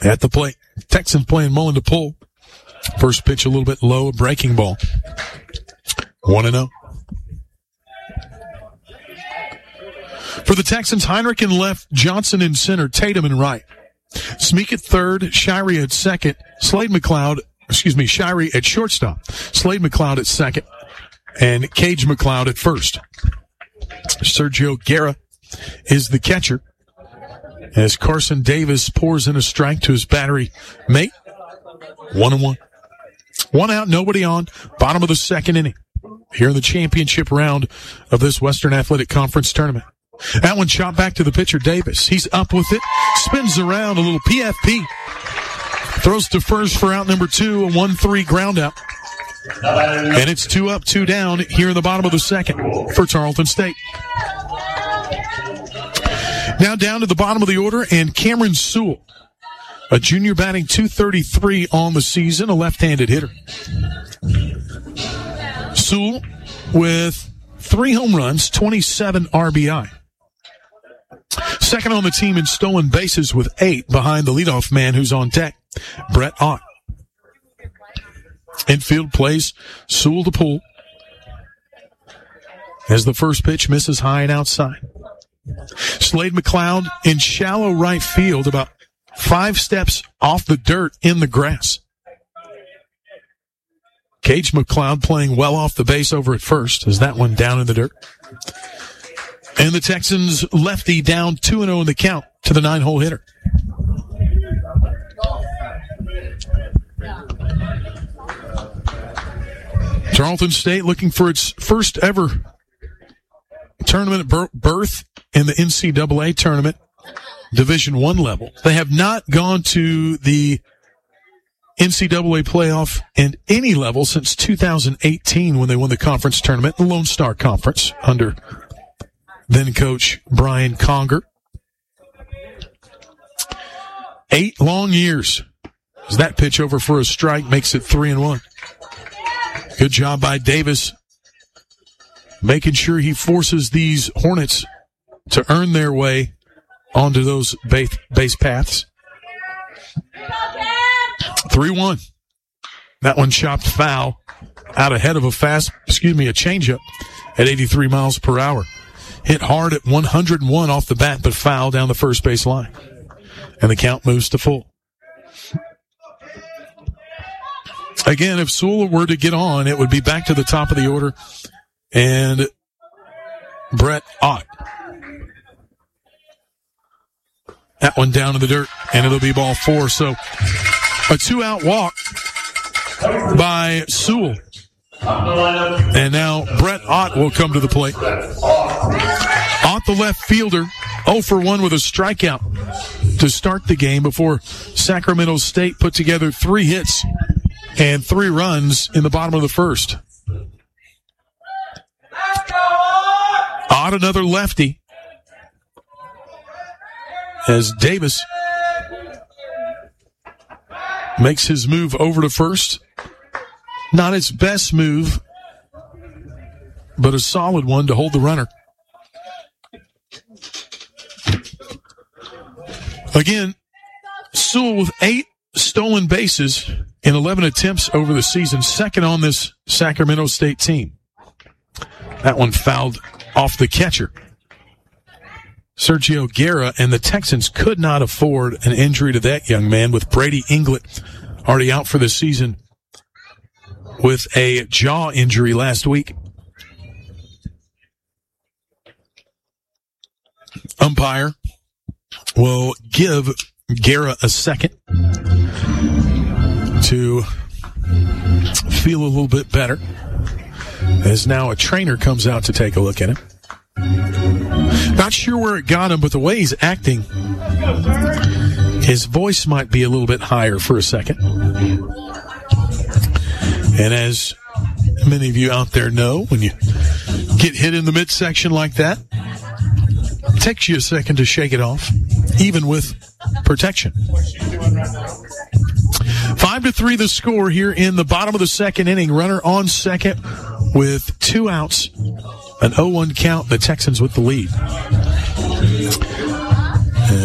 At the plate, Texans playing Mullen to pull. First pitch a little bit low, a breaking ball. 1-0. For the Texans, Heinrich in left, Johnson in center, Tatum in right. Smeek at third, Shirey at second, Shirey at shortstop, Slade McLeod at second, and Cage McLeod at first. Sergio Guerra is the catcher as Carson Davis pours in a strike to his battery mate. 1-1. One out, nobody on. Bottom of the second inning. Here in the championship round of this Western Athletic Conference tournament. That one shot back to the pitcher, Davis. He's up with it. Spins around, a little PFP. Throws to first for out number 2, a 1-3 ground out. And it's 2 up, 2 down here in the bottom of the second for Tarleton State. Now down to the bottom of the order, and Cameron Sewell, a junior batting .233 on the season, a left-handed hitter. Sewell with 3 home runs, 27 RBI. Second on the team in stolen bases with 8 behind the leadoff man who's on deck, Brett Ott. Infield plays Sewell to pull as the first pitch misses high and outside. Slade McLeod in shallow right field, about 5 steps off the dirt in the grass. Cage McLeod playing well off the base over at first as that one down in the dirt. And the Texans lefty down 2-0 in the count to the 9-hole hitter. Tarleton State looking for its first ever tournament berth in the NCAA tournament, Division I level. They have not gone to the NCAA playoff in any level since 2018 when they won the conference tournament, the Lone Star Conference, under then-coach Brian Conger. 8 long years. As that pitch over for a strike makes it 3-1. Good job by Davis, making sure he forces these Hornets to earn their way onto those base paths. 3-1. That one chopped foul out ahead of a changeup at 83 miles per hour. Hit hard at 101 off the bat, but foul down the first base line. And the count moves to full. Again, if Sewell were to get on, it would be back to the top of the order. And Brett Ott. That one down in the dirt, and it'll be ball 4. So a 2-out walk by Sewell. And now Brett Ott will come to the plate. Ott, the left fielder, 0 for 1 with a strikeout to start the game before Sacramento State put together 3 hits and 3 runs in the bottom of the first. Ott, another lefty, as Davis makes his move over to first. Not his best move, but a solid one to hold the runner. Again, Sewell with 8 stolen bases in 11 attempts over the season, second on this Sacramento State team. That one fouled off the catcher, Sergio Guerra, and the Texans could not afford an injury to that young man with Brady Inglett already out for the season with a jaw injury last week. Umpire will give Guerra a second to feel a little bit better, as now a trainer comes out to take a look at him. Not sure where it got him, but the way he's acting, his voice might be a little bit higher for a second. And as many of you out there know, when you get hit in the midsection like that, it takes you a second to shake it off, even with protection. 5-3 the score here in the bottom of the second inning. Runner on second with 2 outs. An 0-1 count, the Texans with the lead.